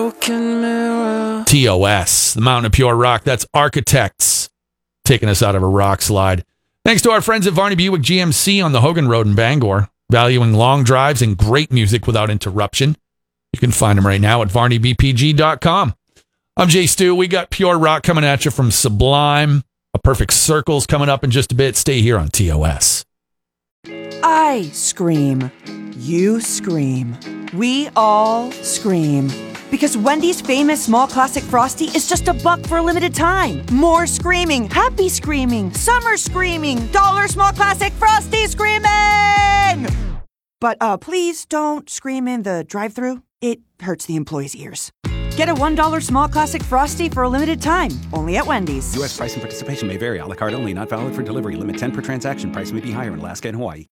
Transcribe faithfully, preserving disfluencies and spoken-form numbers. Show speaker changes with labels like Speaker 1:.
Speaker 1: T O S, the Mountain of Pure Rock. That's Architects taking us out of a rock slide. Thanks to our friends at Varney Buick G M C on the Hogan Road in Bangor, valuing long drives and great music without interruption. You can find them right now at varney b p g dot com. I'm Jay Stu. We got Pure Rock coming at you from Sublime. A Perfect Circle's coming up in just a bit. Stay here on T O S.
Speaker 2: I scream. You scream. We all scream. Because Wendy's famous small classic Frosty is just a buck for a limited time. More screaming, happy screaming, summer screaming, dollar small classic Frosty screaming! But uh, please don't scream in the drive-thru. It hurts the employees' ears. Get a one dollar small classic Frosty for a limited time, only at Wendy's.
Speaker 3: U S price and participation may vary. A la carte only, not valid for delivery. Limit ten per transaction. Price may be higher in Alaska and Hawaii.